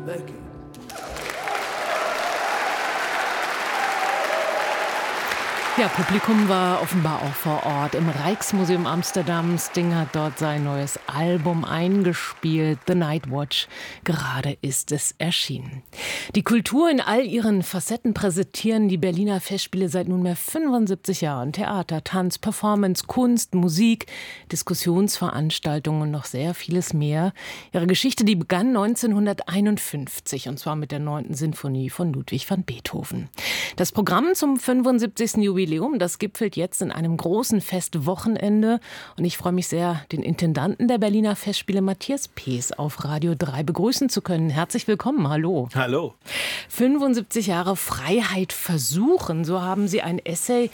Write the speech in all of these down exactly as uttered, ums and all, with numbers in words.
Becky. Ja, Publikum war offenbar auch vor Ort. Im Rijksmuseum Amsterdam. Sting hat dort sein neues Album eingespielt. The Night Watch. Gerade ist es erschienen. Die Kultur in all ihren Facetten präsentieren die Berliner Festspiele seit nunmehr fünfundsiebzig Jahren. Theater, Tanz, Performance, Kunst, Musik, Diskussionsveranstaltungen und noch sehr vieles mehr. Ihre Geschichte, die begann neunzehnhunderteinundfünfzig und zwar mit der neunten Sinfonie von Ludwig van Beethoven. Das Programm zum fünfundsiebzigsten Jubiläum, das gipfelt jetzt in einem großen Festwochenende. Und ich freue mich sehr, den Intendanten der Berliner Festspiele, Matthias Pees, auf Radio drei begrüßen zu können. Herzlich willkommen, hallo. Hallo. fünfundsiebzig Jahre Freiheit versuchen, so haben Sie ein Essay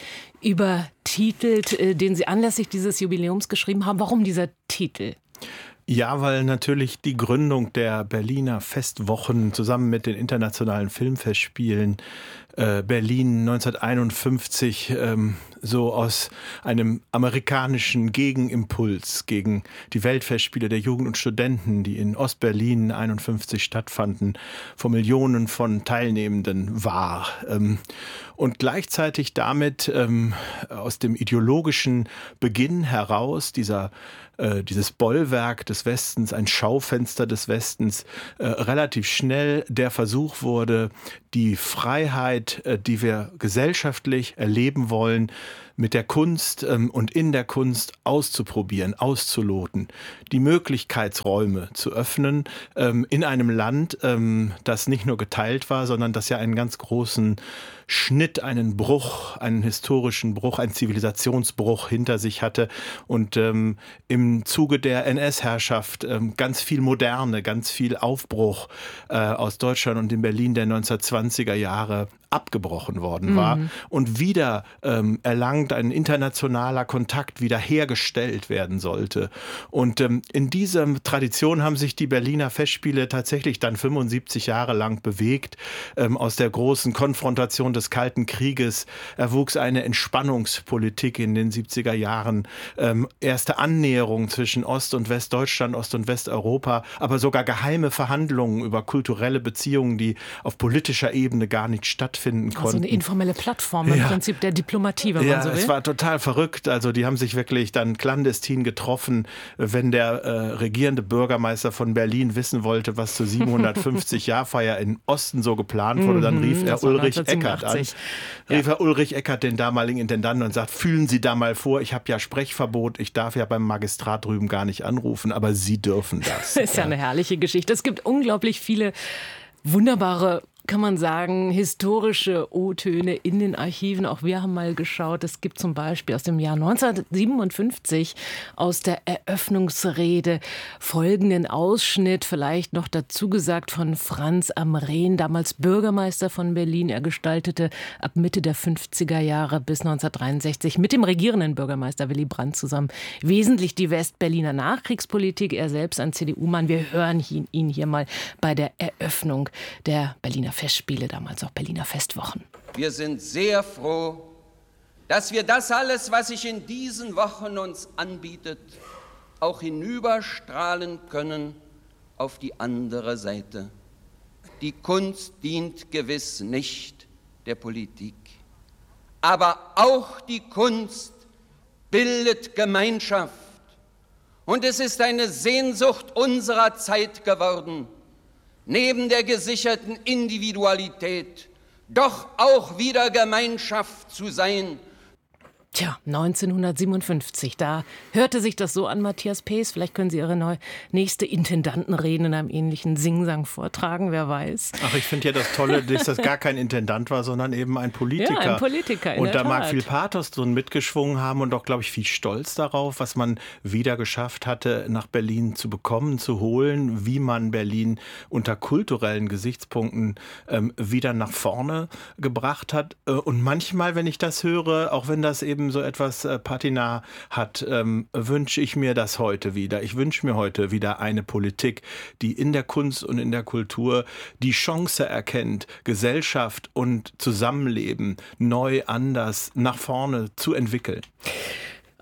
übertitelt, den Sie anlässlich dieses Jubiläums geschrieben haben. Warum dieser Titel? Ja, weil natürlich die Gründung der Berliner Festwochen zusammen mit den internationalen Filmfestspielen äh, Berlin neunzehnhunderteinundfünfzig ähm, so aus einem amerikanischen Gegenimpuls gegen die Weltfestspiele der Jugend und Studenten, die in Ostberlin einundfünfzig stattfanden, vor Millionen von Teilnehmenden war. Ähm, und gleichzeitig damit ähm, aus dem ideologischen Beginn heraus dieser dieses Bollwerk des Westens, ein Schaufenster des Westens, äh, relativ schnell der Versuch wurde, die Freiheit, äh, die wir gesellschaftlich erleben wollen, mit der Kunst ähm, und in der Kunst auszuprobieren, auszuloten, die Möglichkeitsräume zu öffnen ähm, in einem Land, ähm, das nicht nur geteilt war, sondern das ja einen ganz großen Schnitt, einen Bruch, einen historischen Bruch, einen Zivilisationsbruch hinter sich hatte und ähm, im Zuge der N S-Herrschaft ähm, ganz viel Moderne, ganz viel Aufbruch äh, aus Deutschland und in Berlin der neunzehnhundertzwanziger Jahre abgebrochen worden war mhm. und wieder ähm, erlangt ein internationaler Kontakt wiederhergestellt werden sollte. Und ähm, in dieser Tradition haben sich die Berliner Festspiele tatsächlich dann fünfundsiebzig Jahre lang bewegt. Ähm, aus der großen Konfrontation des Kalten Krieges erwuchs eine Entspannungspolitik in den siebziger Jahren, ähm, erste Annäherung zwischen Ost- und Westdeutschland, Ost- und Westeuropa, aber sogar geheime Verhandlungen über kulturelle Beziehungen, die auf politischer Ebene gar nicht stattfinden konnten. Also eine informelle Plattform im ja. Prinzip der Diplomatie, wenn ja, man so will. Es war total verrückt. Also die haben sich wirklich dann clandestin getroffen. Wenn der äh, regierende Bürgermeister von Berlin wissen wollte, was zur siebenhundertfünfzig-Jahrfeier im Osten so geplant wurde, dann rief er Ulrich Eckert an. Rief er Ulrich Eckert, den damaligen Intendanten, und sagt, fühlen Sie da mal vor, ich habe ja Sprechverbot, ich darf ja beim Magistrat drüben gar nicht anrufen, aber Sie dürfen das. Das ist ja eine herrliche Geschichte. Es gibt unglaublich viele wunderbare, kann man sagen, historische O-Töne in den Archiven. Auch wir haben mal geschaut. Es gibt zum Beispiel aus dem Jahr neunzehnhundertsiebenundfünfzig aus der Eröffnungsrede folgenden Ausschnitt, vielleicht noch dazu gesagt von Franz Amrehn, damals Bürgermeister von Berlin. Er gestaltete ab Mitte der fünfziger Jahre bis neunzehnhundertdreiundsechzig mit dem regierenden Bürgermeister Willy Brandt zusammen wesentlich die Westberliner Nachkriegspolitik. Er selbst ein C D U-Mann. Wir hören ihn hier mal bei der Eröffnung der Berliner Festspiele, damals auch Berliner Festwochen. Wir sind sehr froh, dass wir das alles, was sich in diesen Wochen uns anbietet, auch hinüberstrahlen können auf die andere Seite. Die Kunst dient gewiss nicht der Politik, aber auch die Kunst bildet Gemeinschaft. Und es ist eine Sehnsucht unserer Zeit geworden, neben der gesicherten Individualität doch auch wieder Gemeinschaft zu sein. Tja, neunzehnhundertsiebenundfünfzig, da hörte sich das so an, Matthias Pees. Vielleicht können Sie Ihre neue, nächste Intendantenrede in einem ähnlichen Singsang vortragen, wer weiß. Ach, ich finde ja das Tolle, dass das gar kein Intendant war, sondern eben ein Politiker. Ja, ein Politiker, in Und der da Tat. mag viel Pathos drin mitgeschwungen haben und auch, glaube ich, viel Stolz darauf, was man wieder geschafft hatte, nach Berlin zu bekommen, zu holen, wie man Berlin unter kulturellen Gesichtspunkten ähm, wieder nach vorne gebracht hat. Und manchmal, wenn ich das höre, auch wenn das eben so etwas äh, Patina hat, ähm, wünsche ich mir das heute wieder. Ich wünsche mir heute wieder eine Politik, die in der Kunst und in der Kultur die Chance erkennt, Gesellschaft und Zusammenleben neu, anders nach vorne zu entwickeln.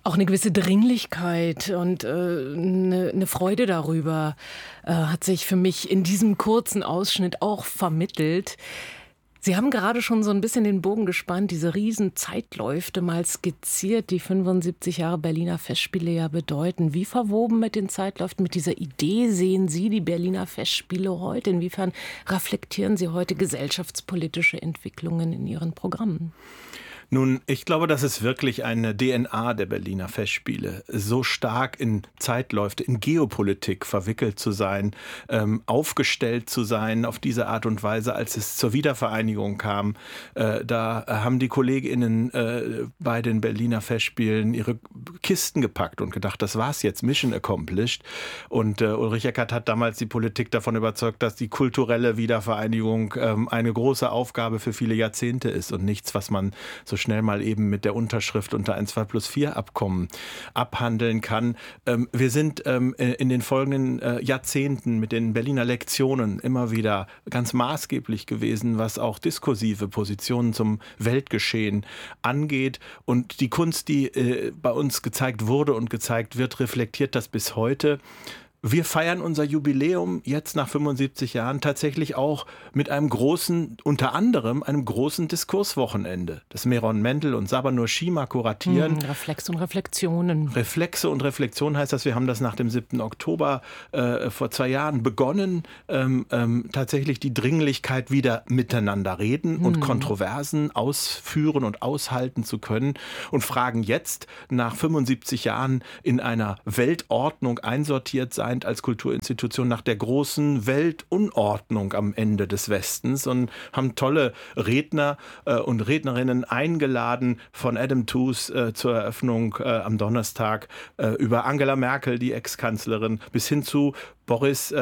Auch eine gewisse Dringlichkeit und äh, eine, eine Freude darüber äh, hat sich für mich in diesem kurzen Ausschnitt auch vermittelt. Sie haben gerade schon so ein bisschen den Bogen gespannt, diese riesen Zeitläufe mal skizziert, die fünfundsiebzig Jahre Berliner Festspiele ja bedeuten. Wie verwoben mit den Zeitläufen, mit dieser Idee sehen Sie die Berliner Festspiele heute? Inwiefern reflektieren Sie heute gesellschaftspolitische Entwicklungen in Ihren Programmen? Nun, ich glaube, das ist wirklich eine D N A der Berliner Festspiele, so stark in Zeitläufe, in Geopolitik verwickelt zu sein, ähm, aufgestellt zu sein auf diese Art und Weise, als es zur Wiedervereinigung kam. Äh, da haben die KollegInnen äh, bei den Berliner Festspielen ihre Kisten gepackt und gedacht, das war's jetzt, Mission accomplished. Und äh, Ulrich Eckart hat damals die Politik davon überzeugt, dass die kulturelle Wiedervereinigung ähm, eine große Aufgabe für viele Jahrzehnte ist und nichts, was man so schnell mal eben mit der Unterschrift unter ein zwei plus vier Abkommen abhandeln kann. Ähm, wir sind ähm, in den folgenden äh, Jahrzehnten mit den Berliner Lektionen immer wieder ganz maßgeblich gewesen, was auch diskursive Positionen zum Weltgeschehen angeht. Und die Kunst, die äh, bei uns gezeigt wurde und gezeigt wird, reflektiert das bis heute. Wir feiern unser Jubiläum jetzt nach fünfundsiebzig Jahren tatsächlich auch mit einem großen, unter anderem einem großen Diskurswochenende, das Meron Mendel und Sabanur Shima kuratieren. Hm, Reflex und Reflexionen. Reflexe und Reflexion heißt das, wir haben das nach dem siebten Oktober äh, vor zwei Jahren begonnen, ähm, ähm, tatsächlich die Dringlichkeit wieder miteinander reden und hm. Kontroversen ausführen und aushalten zu können und fragen jetzt nach fünfundsiebzig Jahren in einer Weltordnung einsortiert sein, als Kulturinstitution nach der großen Weltunordnung am Ende des Westens und haben tolle Redner äh, und Rednerinnen eingeladen, von Adam Tooze äh, zur Eröffnung äh, am Donnerstag äh, über Angela Merkel, die Ex-Kanzlerin, bis hin zu Boris, äh,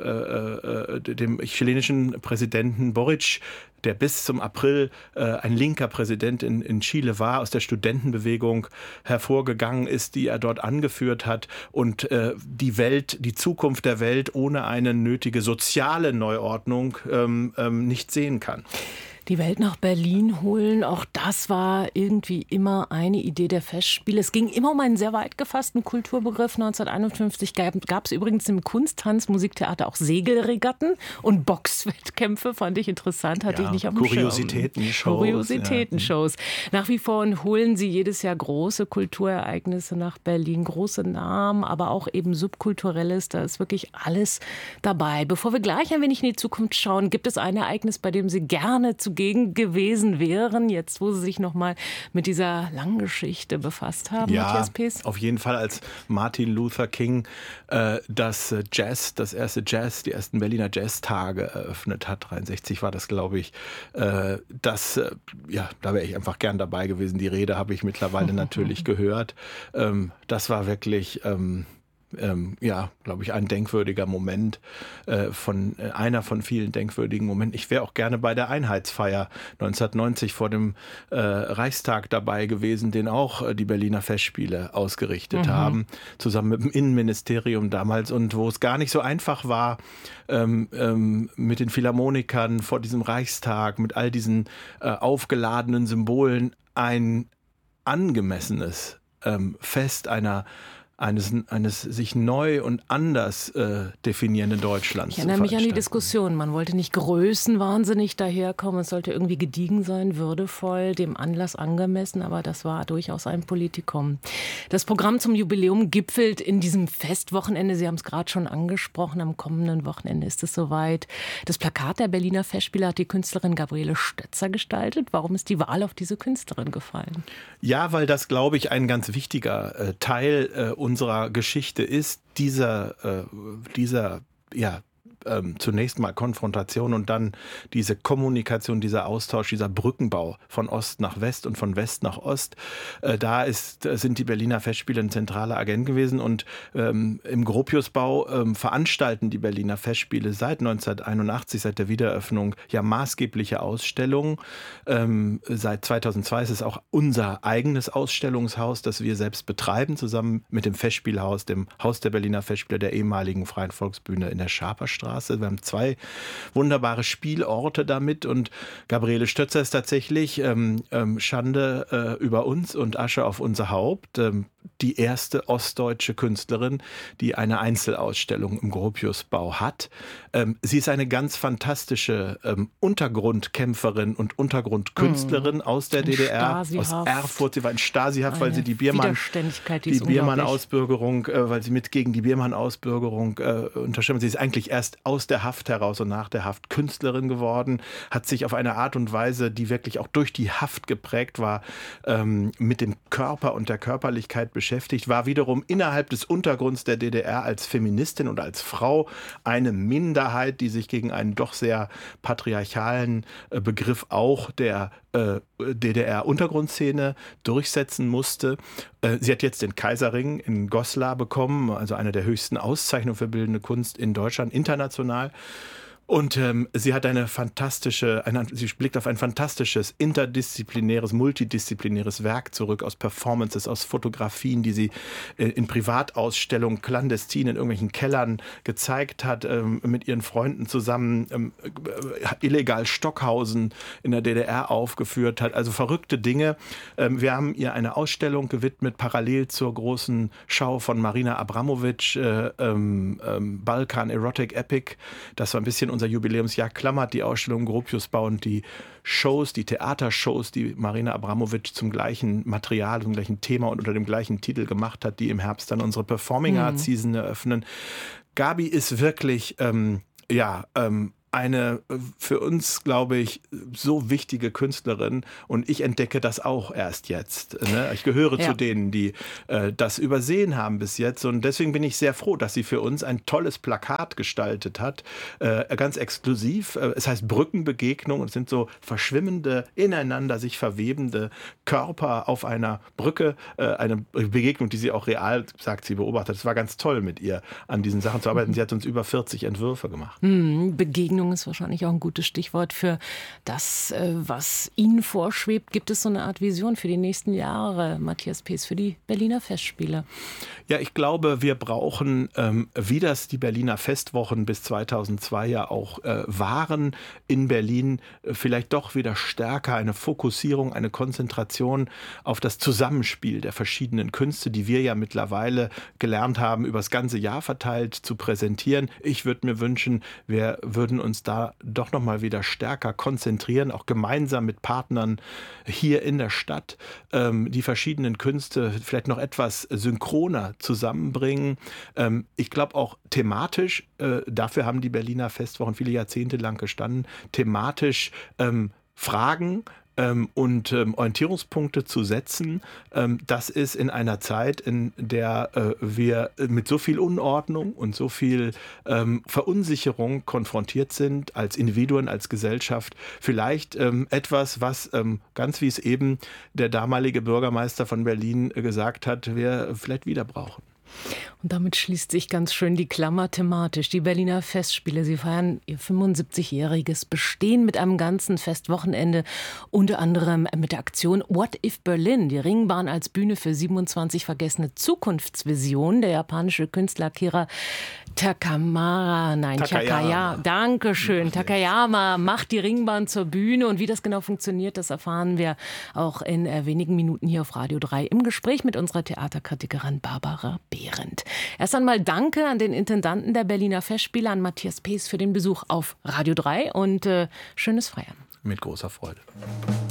äh, äh, dem chilenischen Präsidenten Boric, der bis zum April äh, ein linker Präsident in, in Chile war, aus der Studentenbewegung hervorgegangen ist, die er dort angeführt hat und äh, die Welt, die Zukunft der Welt ohne eine nötige soziale Neuordnung ähm, ähm, nicht sehen kann. Die Welt nach Berlin holen, auch das war irgendwie immer eine Idee der Festspiele. Es ging immer um einen sehr weit gefassten Kulturbegriff. neunzehnhunderteinundfünfzig gab es übrigens im Kunst-, Tanz-, Musiktheater auch Segelregatten und Boxwettkämpfe, fand ich interessant, hatte ja, ich nicht auf dem Kuriositäten-Shows. Kuriositäten-Shows. Ja. Nach wie vor holen sie jedes Jahr große Kulturereignisse nach Berlin, große Namen, aber auch eben Subkulturelles, da ist wirklich alles dabei. Bevor wir gleich ein wenig in die Zukunft schauen, gibt es ein Ereignis, bei dem Sie gerne zu zugegen gewesen wären, jetzt wo Sie sich noch mal mit dieser langen Geschichte befasst haben, ja, Matthias Pees? Auf jeden Fall, als Martin Luther King äh, das Jazz, das erste Jazz, die ersten Berliner Jazztage eröffnet hat, dreiundsechzig war das, glaube ich, äh, das, äh, ja, da wäre ich einfach gern dabei gewesen. Die Rede habe ich mittlerweile natürlich gehört. Ähm, das war wirklich... Ähm, Ähm, ja, glaube ich, ein denkwürdiger Moment, äh, von äh, einer von vielen denkwürdigen Momenten. Ich wäre auch gerne bei der Einheitsfeier neunzehnhundertneunzig vor dem äh, Reichstag dabei gewesen, den auch äh, die Berliner Festspiele ausgerichtet mhm. haben, zusammen mit dem Innenministerium damals und wo es gar nicht so einfach war, ähm, ähm, mit den Philharmonikern vor diesem Reichstag, mit all diesen äh, aufgeladenen Symbolen ein angemessenes ähm, Fest einer Eines, eines sich neu und anders äh, definierenden Deutschlands. Ich erinnere mich an die Diskussion. Man wollte nicht größenwahnsinnig daherkommen. Es sollte irgendwie gediegen sein, würdevoll, dem Anlass angemessen. Aber das war durchaus ein Politikum. Das Programm zum Jubiläum gipfelt in diesem Festwochenende. Sie haben es gerade schon angesprochen. Am kommenden Wochenende ist es soweit. Das Plakat der Berliner Festspiele hat die Künstlerin Gabriele Stötzer gestaltet. Warum ist die Wahl auf diese Künstlerin gefallen? Ja, weil das, glaube ich, ein ganz wichtiger äh, Teil äh, unserer Geschichte ist, dieser, äh, dieser ja, ähm, zunächst mal Konfrontation und dann diese Kommunikation, dieser Austausch, dieser Brückenbau von Ost nach West und von West nach Ost. Äh, da ist, sind die Berliner Festspiele ein zentraler Agent gewesen und ähm, im Gropiusbau ähm, veranstalten die Berliner Festspiele seit neunzehnhunderteinundachtzig, seit der Wiedereröffnung, ja maßgebliche Ausstellungen. Ähm, seit zweitausendzwei ist es auch unser eigenes Ausstellungshaus, das wir selbst betreiben, zusammen mit dem Festspielhaus, dem Haus der Berliner Festspiele, der ehemaligen Freien Volksbühne in der Schaperstraße. Wir haben zwei wunderbare Spielorte damit und Gabriele Stötzer ist tatsächlich ähm, ähm, Schande äh, über uns und Asche auf unser Haupt. Ähm, die erste ostdeutsche Künstlerin, die eine Einzelausstellung im Gropiusbau hat. Ähm, sie ist eine ganz fantastische ähm, Untergrundkämpferin und Untergrundkünstlerin mm. aus der in D D R, Stasihaft. aus Erfurt. Sie war in Stasihaft, Eine weil sie die Biermann, die, die Biermann-Ausbürgerung, äh, weil sie mit gegen die Biermann-Ausbürgerung äh, unterschrieben. Sie ist eigentlich erst aus der Haft heraus und nach der Haft Künstlerin geworden, hat sich auf eine Art und Weise, die wirklich auch durch die Haft geprägt war, ähm, mit dem Körper und der Körperlichkeit beschäftigt. beschäftigt, war wiederum innerhalb des Untergrunds der D D R als Feministin und als Frau eine Minderheit, die sich gegen einen doch sehr patriarchalen äh, Begriff auch der äh, D D R-Untergrundszene durchsetzen musste. Äh, sie hat jetzt den Kaiserring in Goslar bekommen, also eine der höchsten Auszeichnungen für bildende Kunst in Deutschland, international. Und ähm, sie hat eine fantastische, eine, sie blickt auf ein fantastisches, interdisziplinäres, multidisziplinäres Werk zurück aus Performances, aus Fotografien, die sie äh, in Privatausstellungen clandestin in irgendwelchen Kellern gezeigt hat, ähm, mit ihren Freunden zusammen, ähm, äh, illegal Stockhausen in der D D R aufgeführt hat. Also verrückte Dinge. Ähm, wir haben ihr eine Ausstellung gewidmet, parallel zur großen Schau von Marina Abramovic, äh, ähm, ähm, Balkan Erotic Epic. Das war ein bisschen unser Jubiläumsjahr, klammert die Ausstellung Gropiusbau und die Shows, die Theatershows, die Marina Abramovic zum gleichen Material, zum gleichen Thema und unter dem gleichen Titel gemacht hat, die im Herbst dann unsere Performing mhm. Arts Season eröffnen. Gabi ist wirklich, ähm, ja, ähm, eine für uns, glaube ich, so wichtige Künstlerin und ich entdecke das auch erst jetzt. Ne? Ich gehöre ja. zu denen, die äh, das übersehen haben bis jetzt und deswegen bin ich sehr froh, dass sie für uns ein tolles Plakat gestaltet hat, äh, ganz exklusiv. Äh, es heißt Brückenbegegnung und es sind so verschwimmende, ineinander sich verwebende Körper auf einer Brücke. Äh, eine Begegnung, die sie auch real, sagt sie, beobachtet. Es war ganz toll, mit ihr an diesen Sachen zu arbeiten. Sie hat uns über vierzig Entwürfe gemacht. Hm, Begegnung ist wahrscheinlich auch ein gutes Stichwort für das, was Ihnen vorschwebt. Gibt es so eine Art Vision für die nächsten Jahre, Matthias Pees, für die Berliner Festspiele? Ja, ich glaube, wir brauchen, ähm, wie das die Berliner Festwochen bis zweitausendzwei ja auch äh, waren, in Berlin äh, vielleicht doch wieder stärker eine Fokussierung, eine Konzentration auf das Zusammenspiel der verschiedenen Künste, die wir ja mittlerweile gelernt haben, über das ganze Jahr verteilt zu präsentieren. Ich würde mir wünschen, wir würden uns da doch noch mal wieder stärker konzentrieren, auch gemeinsam mit Partnern hier in der Stadt, ähm, die verschiedenen Künste vielleicht noch etwas synchroner zusammenbringen. Ähm, ich glaube auch thematisch, äh, dafür haben die Berliner Festwochen viele Jahrzehnte lang gestanden, thematisch ähm, Fragen ähm, und ähm, Orientierungspunkte zu setzen. Ähm, das ist in einer Zeit, in der äh, wir mit so viel Unordnung und so viel ähm, Verunsicherung konfrontiert sind, als Individuen, als Gesellschaft, vielleicht ähm, etwas, was ähm, ganz wie es eben der damalige Bürgermeister von Berlin äh, gesagt hat, wir vielleicht wieder brauchen. Und damit schließt sich ganz schön die Klammer thematisch. Die Berliner Festspiele, sie feiern ihr fünfundsiebzigjähriges Bestehen mit einem ganzen Festwochenende, unter anderem mit der Aktion What If Berlin, die Ringbahn als Bühne für siebenundzwanzig vergessene Zukunftsvisionen. Der japanische Künstler Kira Takamara, nein, Takayama. Danke schön. Takayama macht die Ringbahn zur Bühne und wie das genau funktioniert, das erfahren wir auch in wenigen Minuten hier auf Radio drei im Gespräch mit unserer Theaterkritikerin Barbara Behrendt. Erst einmal danke an den Intendanten der Berliner Festspiele, an Matthias Pees für den Besuch auf Radio drei und äh, schönes Feiern. Mit großer Freude.